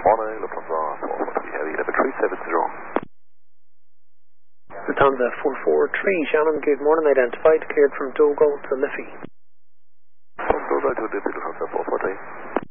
morning, Lufthansa 443 Heavy, 11370. Lufthansa 443, Shannon, good morning, identified, cleared from Dogo to Liffey. From Dogo to Liffey, Lufthansa 443.